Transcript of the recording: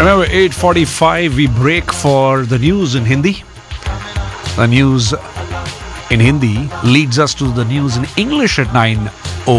Remember, 8:45 we break for the news in Hindi. The news in Hindi leads us to the news in English at 9